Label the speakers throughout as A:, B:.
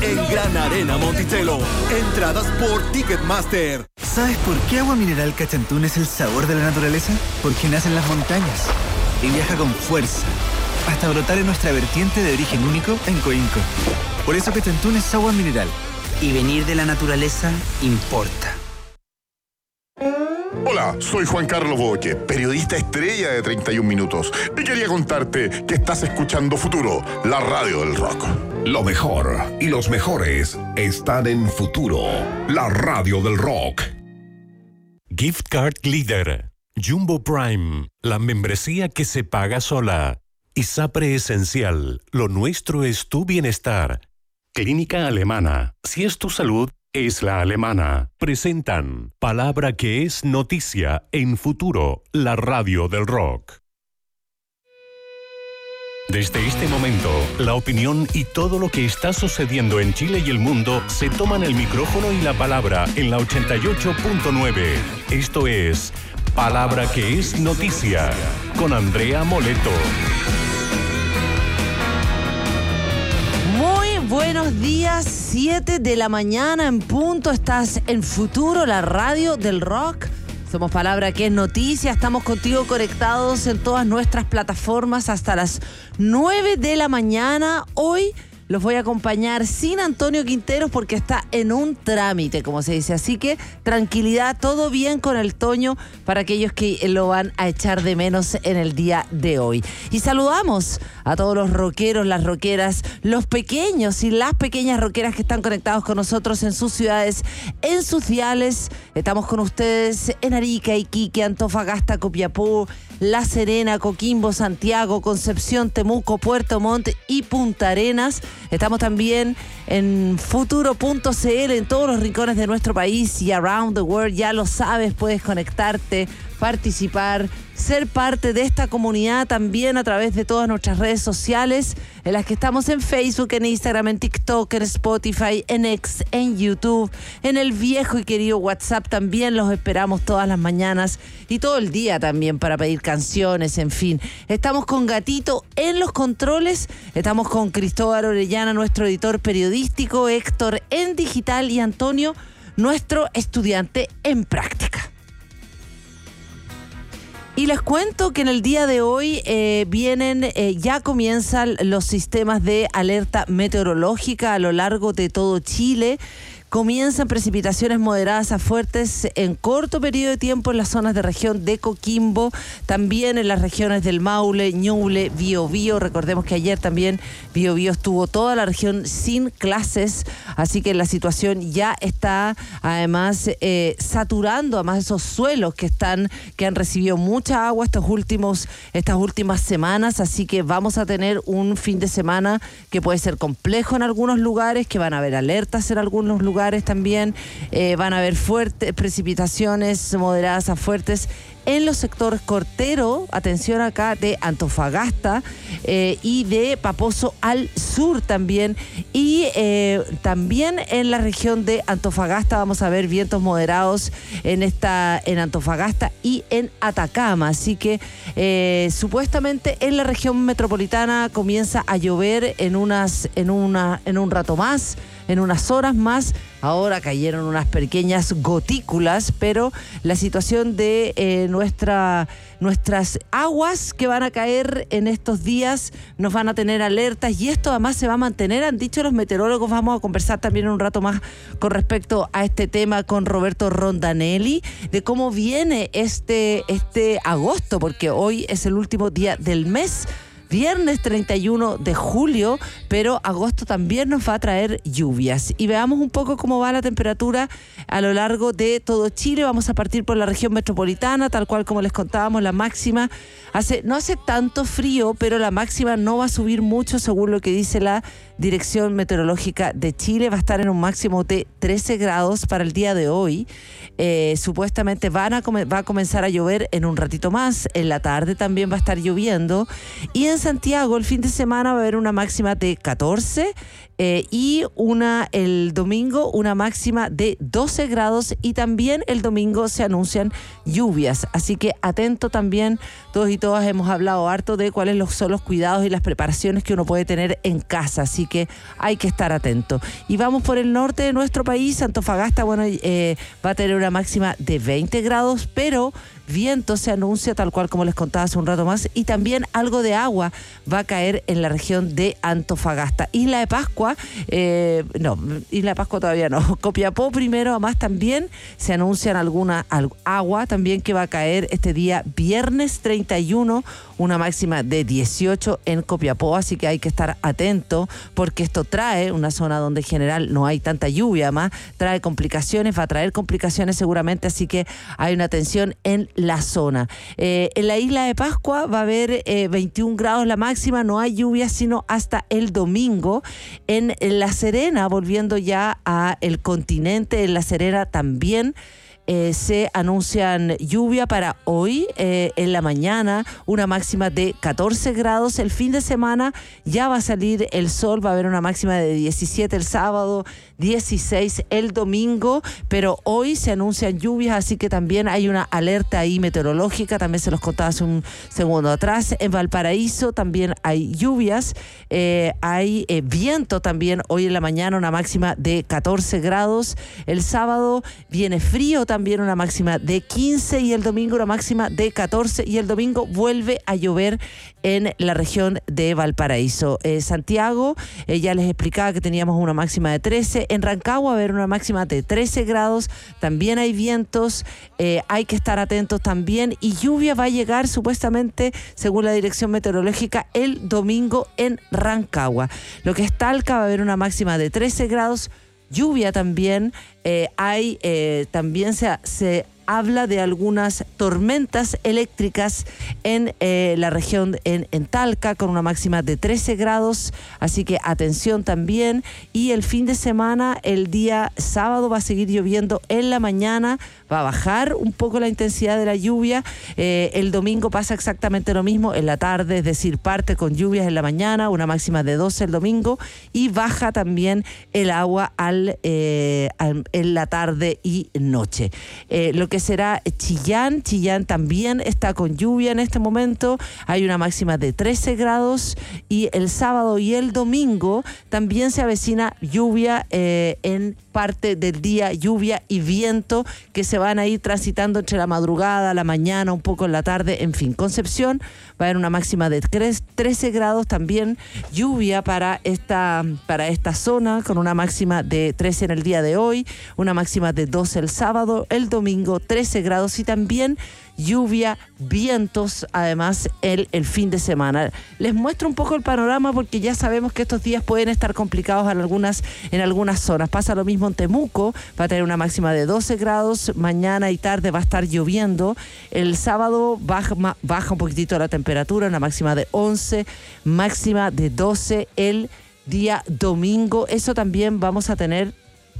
A: en Gran Arena Monticello. Entradas por Ticketmaster.
B: ¿Sabes por qué Agua Mineral Cachantún es el sabor de la naturaleza? Porque nace en las montañas y viaja con fuerza hasta brotar en nuestra vertiente de origen único en Coinco. Por eso Cachantún es agua mineral.
C: Y venir de la naturaleza importa.
D: Hola, soy Juan Carlos Boque, periodista estrella de 31 Minutos. Y quería contarte que estás escuchando Futuro, la radio del rock.
E: Lo mejor y los mejores están en Futuro, la radio del rock.
F: Gift Card Glider, Jumbo Prime, la membresía que se paga sola. ISAPRE Esencial, lo nuestro es tu bienestar. Clínica Alemana, si es tu salud, es la alemana. Presentan Palabra que es noticia en Futuro, la radio del rock. Desde este momento, la opinión y todo lo que está sucediendo en Chile y el mundo se toman el micrófono y la palabra en la 88.9. Esto es Palabra que es noticia con Andrea Moleto.
G: Buenos días, 7 de la mañana en punto. Estás en Futuro, la radio del rock. Somos Palabra que es noticia. Estamos contigo conectados en todas nuestras plataformas hasta las 9 de la mañana. Hoy los voy a acompañar sin Antonio Quinteros porque está en un trámite, como se dice. Así que tranquilidad, todo bien con el Toño para aquellos que lo van a echar de menos en el día de hoy. Y saludamos a todos los rockeros, las rockeras, los pequeños y las pequeñas rockeras que están conectados con nosotros en sus ciudades, en sus diales. Estamos con ustedes en Arica, Iquique, Antofagasta, Copiapó, La Serena, Coquimbo, Santiago, Concepción, Temuco, Puerto Montt y Punta Arenas. Estamos también en futuro.cl en todos los rincones de nuestro país y around the world. Ya lo sabes, puedes conectarte, participar, ser parte de esta comunidad también a través de todas nuestras redes sociales, en las que estamos en Facebook, en Instagram, en TikTok, en Spotify, en X, en YouTube, en el viejo y querido WhatsApp. También los esperamos todas las mañanas y todo el día también para pedir canciones, en fin. Estamos con Gatito en los controles, estamos con Cristóbal Orellana, nuestro editor periodístico, Héctor en digital y Antonio, nuestro estudiante en práctica. Y les cuento que en el día de hoy ya comienzan los sistemas de alerta meteorológica a lo largo de todo Chile. Comienzan precipitaciones moderadas a fuertes en corto periodo de tiempo en las zonas de región de Coquimbo, también en las regiones del Maule, Ñuble, Biobío. Recordemos que ayer también Biobío estuvo toda la región sin clases, así que la situación ya está además saturando además esos suelos que han recibido mucha agua estas últimas semanas, así que vamos a tener un fin de semana que puede ser complejo en algunos lugares, que van a haber alertas en algunos lugares también, van a haber fuertes precipitaciones moderadas a fuertes en los sectores Cortero, atención acá, de Antofagasta y de Paposo al sur también, y también en la región de Antofagasta vamos a ver vientos moderados en Antofagasta y en Atacama, así que supuestamente en la región metropolitana comienza a llover en un rato más, en unas horas más. Ahora cayeron unas pequeñas gotículas, pero la situación de nuestras aguas que van a caer en estos días nos van a tener alertas, y esto además se va a mantener, han dicho los meteorólogos. Vamos a conversar también un rato más con respecto a este tema con Roberto Rondanelli, de cómo viene este agosto, porque hoy es el último día del mes. Viernes 31 de julio, pero agosto también nos va a traer lluvias. Y veamos un poco cómo va la temperatura a lo largo de todo Chile. Vamos a partir por la región metropolitana, tal cual como les contábamos, la máxima. No hace tanto frío, pero la máxima no va a subir mucho, según lo que dice la Dirección Meteorológica de Chile. Va a estar en un máximo de 13 grados para el día de hoy. Supuestamente va a comenzar a llover en un ratito más. En la tarde también va a estar lloviendo. Y en Santiago el fin de semana va a haber una máxima de 14 y el domingo una máxima de 12 grados, y también el domingo se anuncian lluvias. Así que atento también, todos y todas hemos hablado harto de cuáles son los cuidados y las preparaciones que uno puede tener en casa. Así que hay que estar atentos. Y vamos por el norte de nuestro país. Antofagasta, va a tener una máxima de 20 grados, pero viento se anuncia, tal cual como les contaba hace un rato más, y también algo de agua va a caer en la región de Antofagasta. Isla de Pascua, Isla de Pascua todavía no. Copiapó primero, además también se anuncian alguna agua también que va a caer este día viernes 31, una máxima de 18 en Copiapó, así que hay que estar atento porque esto trae una zona donde en general no hay tanta lluvia, además trae complicaciones, va a traer complicaciones seguramente, así que hay una tensión en la zona. En la Isla de Pascua va a haber 21 grados la máxima, no hay lluvia sino hasta el domingo. En La Serena, volviendo ya a el continente, en La Serena también se anuncian lluvia para hoy en la mañana, una máxima de 14 grados. El fin de semana ya va a salir el sol, va a haber una máxima de 17 el sábado, 16 el domingo, pero hoy se anuncian lluvias, así que también hay una alerta ahí meteorológica, también se los contaba hace un segundo atrás. En Valparaíso también hay lluvias, hay viento también hoy en la mañana, una máxima de 14 grados. El sábado viene frío también, una máxima de 15, y el domingo una máxima de 14, y el domingo vuelve a llover en la región de Valparaíso. Santiago, ya les explicaba que teníamos una máxima de 13, en Rancagua va a haber una máxima de 13 grados, también hay vientos, hay que estar atentos también, y lluvia va a llegar supuestamente, según la Dirección Meteorológica, el domingo en Rancagua. Lo que es Talca va a haber una máxima de 13 grados, lluvia también, también se habla de algunas tormentas eléctricas en la región en Talca, con una máxima de 13 grados, así que atención también. Y el fin de semana, el día sábado, va a seguir lloviendo en la mañana, va a bajar un poco la intensidad de la lluvia. El domingo pasa exactamente lo mismo en la tarde, es decir, parte con lluvias en la mañana, una máxima de 12 el domingo, y baja también el agua en la tarde y noche. Lo que será Chillán también está con lluvia en este momento, hay una máxima de 13 grados, y el sábado y el domingo también se avecina lluvia en parte del día, lluvia y viento que se van a ir transitando entre la madrugada, la mañana, un poco en la tarde, en fin. Concepción va a haber una máxima de 13 grados, también lluvia para esta zona, con una máxima de 13 en el día de hoy, una máxima de 12 el sábado, el domingo 13 grados, y también lluvia, vientos, además el fin de semana. Les muestro un poco el panorama porque ya sabemos que estos días pueden estar complicados en algunas zonas. Pasa lo mismo en Temuco, va a tener una máxima de 12 grados, mañana y tarde va a estar lloviendo. El sábado baja un poquitito la temperatura, una máxima de 11, máxima de 12 el día domingo. Eso también vamos a tener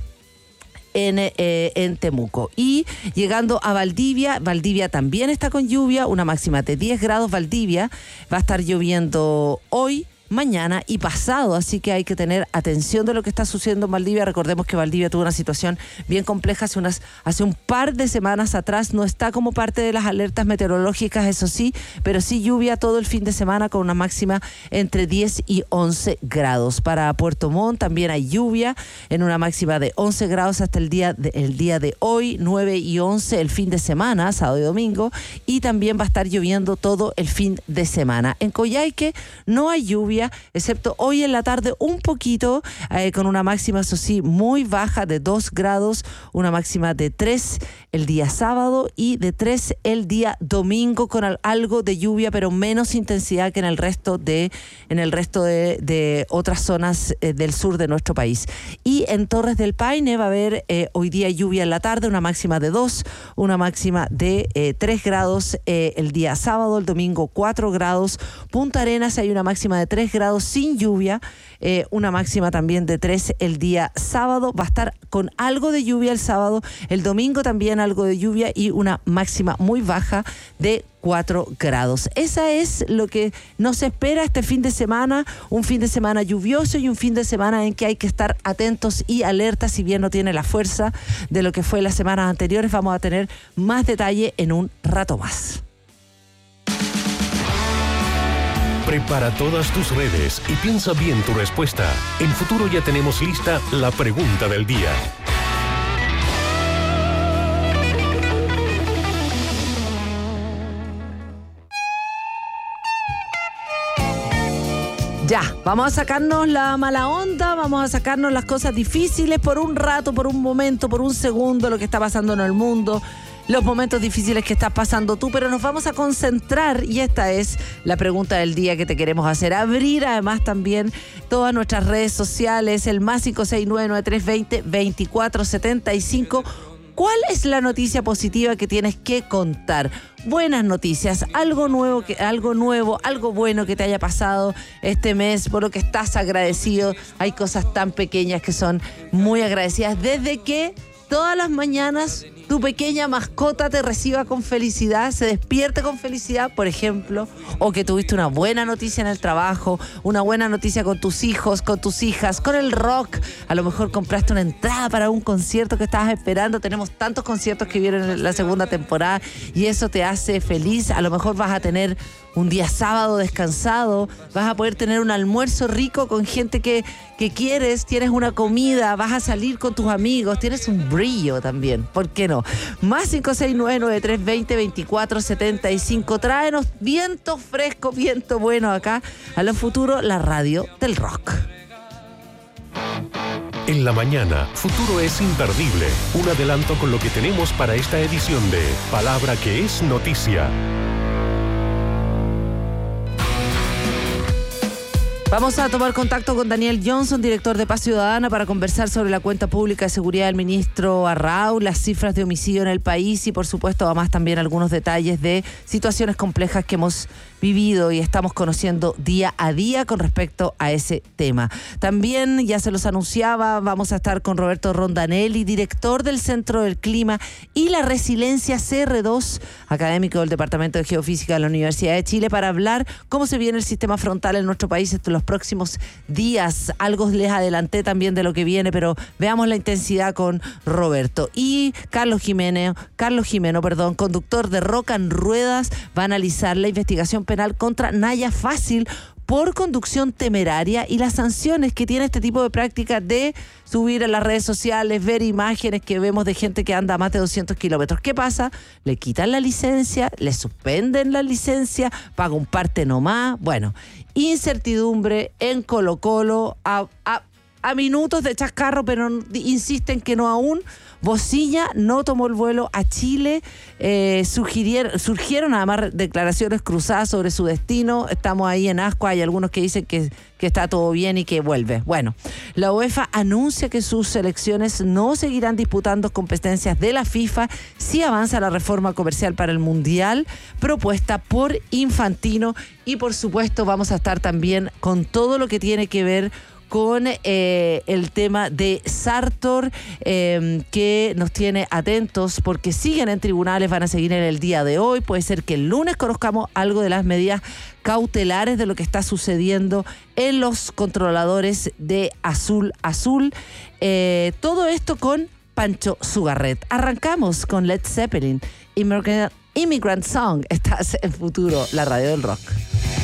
G: en Temuco. Y llegando a Valdivia también está con lluvia, una máxima de 10 grados. Valdivia va a estar lloviendo hoy, mañana y pasado, así que hay que tener atención de lo que está sucediendo en Valdivia. Recordemos que Valdivia tuvo una situación bien compleja hace un par de semanas atrás, no está como parte de las alertas meteorológicas, eso sí, pero sí lluvia todo el fin de semana con una máxima entre 10 y 11 grados. Para Puerto Montt también hay lluvia en una máxima de 11 grados hasta el día de hoy, 9 y 11 el fin de semana, sábado y domingo, y también va a estar lloviendo todo el fin de semana. En Coyhaique no hay lluvia, excepto hoy en la tarde un poquito, con una máxima, eso sí, muy baja de 2 grados, una máxima de 3 el día sábado y de 3 el día domingo, con algo de lluvia, pero menos intensidad que en el resto de otras zonas del sur de nuestro país. Y en Torres del Paine va a haber hoy día lluvia en la tarde, una máxima de 2, una máxima de 3 grados el día sábado, el domingo 4 grados. Punta Arenas hay una máxima de 3 grados sin lluvia, una máxima también de 3 el día sábado, va a estar con algo de lluvia el sábado, el domingo también algo de lluvia y una máxima muy baja de 4 grados. Esa es lo que nos espera este fin de semana, un fin de semana lluvioso y un fin de semana en que hay que estar atentos y alertas. Si bien no tiene la fuerza de lo que fue las semanas anteriores, vamos a tener más detalle en un rato más.
F: Prepara todas tus redes y piensa bien tu respuesta. En Futuro ya tenemos lista la pregunta del día.
G: Ya, vamos a sacarnos la mala onda, vamos a sacarnos las cosas difíciles por un rato, por un momento, por un segundo, lo que está pasando en el mundo, los momentos difíciles que estás pasando tú, pero nos vamos a concentrar, y esta es la pregunta del día que te queremos hacer. Abrir además también todas nuestras redes sociales, el más 569-9320-2475. ¿Cuál es la noticia positiva que tienes que contar? Buenas noticias, algo nuevo, algo bueno que te haya pasado este mes, por lo que estás agradecido. Hay cosas tan pequeñas que son muy agradecidas, desde que todas las mañanas tu pequeña mascota te reciba con felicidad, se despierte con felicidad, por ejemplo, o que tuviste una buena noticia en el trabajo, una buena noticia con tus hijos, con tus hijas, con el rock. A lo mejor compraste una entrada para un concierto que estabas esperando. Tenemos tantos conciertos que vienen en la segunda temporada y eso te hace feliz. A lo mejor vas a tener un día sábado descansado, vas a poder tener un almuerzo rico con gente que quieres, tienes una comida, vas a salir con tus amigos, tienes un brillo también, ¿por qué no? Más 569-9320-2475. Tráenos viento fresco, viento bueno acá a Lo Futuro, la radio del rock.
F: En la mañana, Futuro es imperdible. Un adelanto con lo que tenemos para esta edición de Palabra que es Noticia.
G: Vamos a tomar contacto con Daniel Johnson, director de Paz Ciudadana, para conversar sobre la cuenta pública de seguridad del ministro Arrau, las cifras de homicidio en el país y, por supuesto, además también algunos detalles de situaciones complejas que hemos vivido y estamos conociendo día a día con respecto a ese tema. También, ya se los anunciaba, vamos a estar con Roberto Rondanelli, director del Centro del Clima y la Resiliencia CR2, académico del Departamento de Geofísica de la Universidad de Chile, para hablar cómo se viene el sistema frontal en nuestro país en los próximos días. Algo les adelanté también de lo que viene, pero veamos la intensidad con Roberto. Y Carlos Jimeno, conductor de Rock and Ruedas, va a analizar la investigación penal contra Naya Fácil por conducción temeraria y las sanciones que tiene este tipo de prácticas de subir a las redes sociales, ver imágenes que vemos de gente que anda a más de 200 kilómetros. ¿Qué pasa? Le quitan la licencia, le suspenden la licencia, paga un parte nomás. Bueno, incertidumbre en Colo-Colo, a minutos de chascarro, pero insisten que no aún. Bocilla no tomó el vuelo a Chile. Surgieron además declaraciones cruzadas sobre su destino. Estamos ahí en ascuas. Hay algunos que dicen que está todo bien y que vuelve. Bueno, la UEFA anuncia que sus selecciones no seguirán disputando competencias de la FIFA si avanza la reforma comercial para el Mundial propuesta por Infantino. Y por supuesto vamos a estar también con todo lo que tiene que ver con el tema de Sartor, que nos tiene atentos porque siguen en tribunales, van a seguir en el día de hoy. Puede ser que el lunes conozcamos algo de las medidas cautelares de lo que está sucediendo en los controladores de Azul. Todo esto con Pancho Sugarret. Arrancamos con Led Zeppelin, Immigrant Song. Estás en Futuro, la radio del rock.